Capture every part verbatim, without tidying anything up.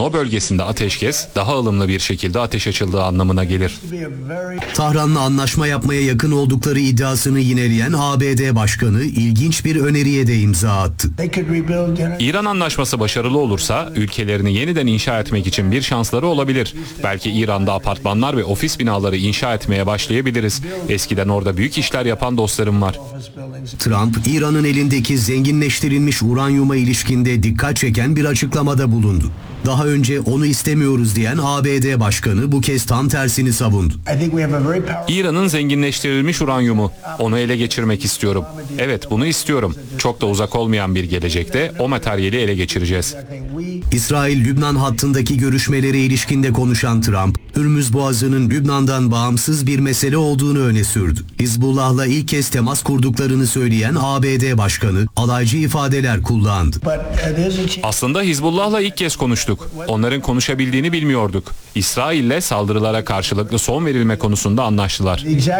o bölgesinde ateşkes daha ılımlı bir şekilde ateş açıldığı anlamına gelir. Tahran'la anlaşma yapmaya yakın oldukları iddiasını yineleyen A B D Başkanı ilginç bir öneriye de imza attı. İran anlaşması başarılı olursa ülkelerini yeniden inşa etmek için bir şansları olabilir. Belki İran'da apartmanlar ve ofis binaları inşa etmeye başlayabiliriz. Eskiden orada büyük işler yapan dostlarım var. Trump, İran'ın elindeki zenginleştirilmiş uranyuma ilişkinde dikkat çeken bir açıklamada bulundu. Daha önce onu istemiyoruz diyen A B D Başkanı bu kez tam tersini savundu. İran'ın zenginleştirilmiş uranyumu, onu ele geçirmek istiyorum. Evet, bunu istiyorum. Çok da uzak olmayan bir gelecekte o materyali ele geçireceğiz. İsrail-Lübnan hattındaki görüşmelere ilişkinde konuşan Trump, Hürmüz Boğazı'nın Lübnan'dan bağımsız bir mesele olduğunu öne sürdü. Hizbullah'la ilk kez temas kurduklarını söyleyen A B D Başkanı alaycı ifadeler kullandı. Aslında Hizbullah'la ilk kez konuştuk. Onların konuşabildiğini bilmiyorduk. İsrail'le saldırılara karşılıklı son verilme konusunda anlaştılar.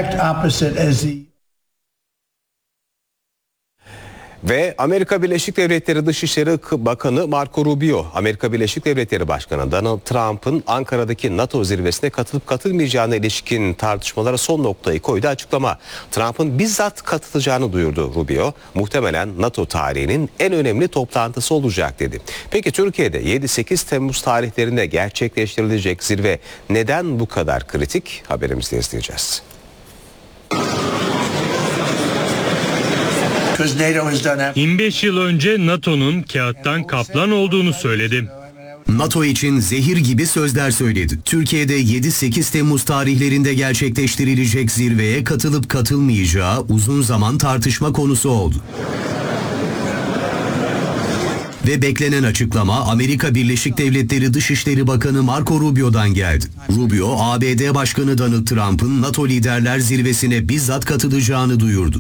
Ve Amerika Birleşik Devletleri Dışişleri Bakanı Marco Rubio, Amerika Birleşik Devletleri Başkanı Donald Trump'ın Ankara'daki NATO zirvesine katılıp katılmayacağına ilişkin tartışmalara son noktayı koydu açıklama. Trump'ın bizzat katılacağını duyurdu Rubio. Muhtemelen NATO tarihinin en önemli toplantısı olacak dedi. Peki Türkiye'de yedi sekiz Temmuz tarihlerinde gerçekleştirilecek zirve neden bu kadar kritik? Haberimizde izleyeceğiz. yirmi beş yıl önce NATO'nun kağıttan kaplan olduğunu söyledim. NATO için zehir gibi sözler söyledi. Türkiye'de yedi sekiz Temmuz tarihlerinde gerçekleştirilecek zirveye katılıp katılmayacağı uzun zaman tartışma konusu oldu. Ve beklenen açıklama Amerika Birleşik Devletleri Dışişleri Bakanı Marco Rubio'dan geldi. Rubio, A B D Başkanı Donald Trump'ın NATO Liderler Zirvesi'ne bizzat katılacağını duyurdu.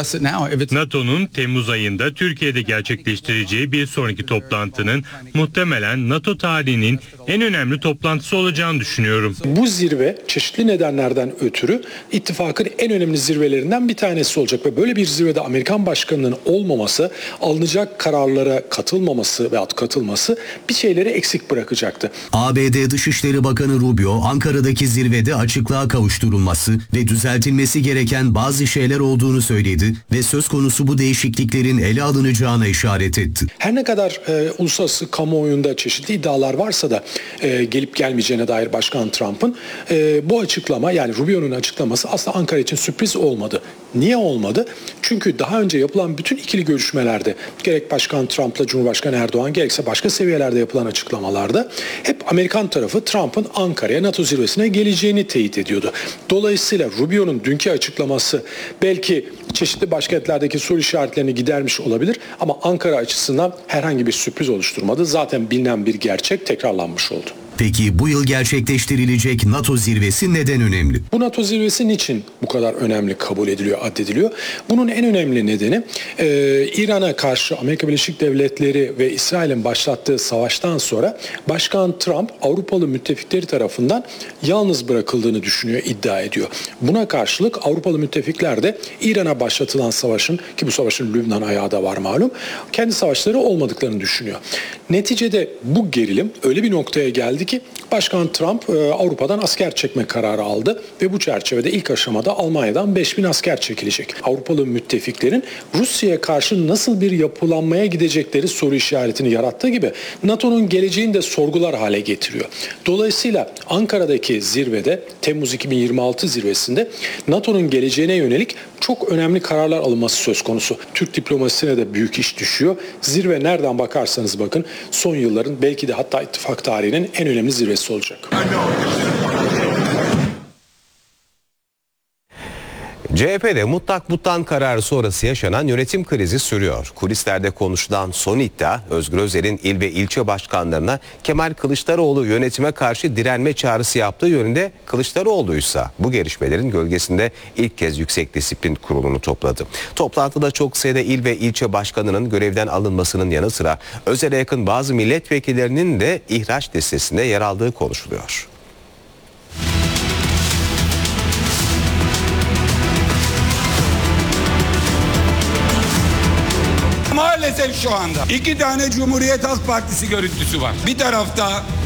NATO'nun Temmuz ayında Türkiye'de gerçekleştireceği bir sonraki toplantının muhtemelen NATO tarihinin en önemli toplantısı olacağını düşünüyorum. Bu zirve çeşitli nedenlerden ötürü ittifakın en önemli zirvelerinden bir tanesi olacak ve böyle bir zirvede Amerikan başkanının olmaması, alınacak kararlara katılmaması veyahut katılması bir şeyleri eksik bırakacaktı. A B D Dışişleri Bakanı Rubio, Ankara'daki zirvede açıklığa kavuşturulması ve düzeltilmesi gereken bazı şeyler olduğunu söyledi ve söz konusu bu değişikliklerin ele alınacağına işaret etti. Her ne kadar e, uluslararası kamuoyunda çeşitli iddialar varsa da e, gelip gelmeyeceğine dair Başkan Trump'ın e, bu açıklama, yani Rubio'nun açıklaması aslında Ankara için sürpriz olmadı. Niye olmadı? Çünkü daha önce yapılan bütün ikili görüşmelerde, gerek Başkan Trump'la Cumhurbaşkanı Erdoğan, gerekse başka seviyelerde yapılan açıklamalarda hep Amerikan tarafı Trump'ın Ankara'ya NATO zirvesine geleceğini teyit ediyordu. Dolayısıyla Rubio'nun dünkü açıklaması belki çeşitli başkentlerdeki soru işaretlerini gidermiş olabilir ama Ankara açısından herhangi bir sürpriz oluşturmadı. Zaten bilinen bir gerçek tekrarlanmış oldu. Peki bu yıl gerçekleştirilecek NATO zirvesi neden önemli? Bu NATO zirvesi niçin bu kadar önemli kabul ediliyor, addediliyor? Bunun en önemli nedeni e, İran'a karşı Amerika Birleşik Devletleri ve İsrail'in başlattığı savaştan sonra Başkan Trump Avrupalı müttefikleri tarafından yalnız bırakıldığını düşünüyor, iddia ediyor. Buna karşılık Avrupalı müttefikler de İran'a başlatılan savaşın, ki bu savaşın Lübnan ayağı da var malum, kendi savaşları olmadıklarını düşünüyor. Neticede bu gerilim öyle bir noktaya geldi ki Başkan Trump Avrupa'dan asker çekme kararı aldı ve bu çerçevede ilk aşamada Almanya'dan beş bin asker çekilecek. Avrupalı müttefiklerin Rusya'ya karşı nasıl bir yapılanmaya gidecekleri soru işaretini yarattığı gibi NATO'nun geleceğini de sorgular hale getiriyor. Dolayısıyla Ankara'daki zirvede, Temmuz iki bin yirmi altı zirvesinde NATO'nun geleceğine yönelik çok önemli kararlar alınması söz konusu. Türk diplomasisine de büyük iş düşüyor. Zirve nereden bakarsanız bakın son yılların belki de hatta ittifak tarihinin en önemli zirvesi olacak. C H P'de mutlak butlan kararı sonrası yaşanan yönetim krizi sürüyor. Kulislerde konuşulan son iddia, Özgür Özel'in il ve ilçe başkanlarına Kemal Kılıçdaroğlu yönetime karşı direnme çağrısı yaptığı yönünde. Kılıçdaroğlu'ysa bu gelişmelerin gölgesinde ilk kez Yüksek Disiplin Kurulu'nu topladı. Toplantıda çok sayıda il ve ilçe başkanının görevden alınmasının yanı sıra Özel'e yakın bazı milletvekillerinin de ihraç listesinde yer aldığı konuşuluyor. Maalesef şu anda iki tane Cumhuriyet Halk Partisi görüntüsü var. Bir tarafta